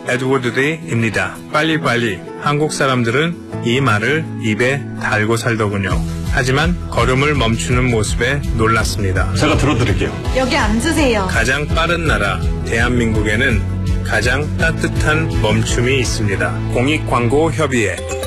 에드워드 데이입니다. 빨리빨리. 한국 사람들은 이 말을 입에 달고 살더군요. 하지만 걸음을 멈추는 모습에 놀랐습니다. 제가 들어드릴게요. 여기 앉으세요. 가장 빠른 나라 대한민국에는 가장 따뜻한 멈춤이 있습니다. 공익광고협의회